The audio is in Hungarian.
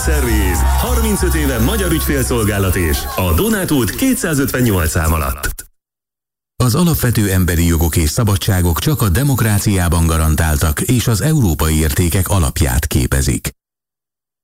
Szerviz. 35 éve magyar ügyfélszolgálat és a Donát út 258 szám alatt. Az alapvető emberi jogok és szabadságok csak a demokráciában garantáltak, és az európai értékek alapját képezik.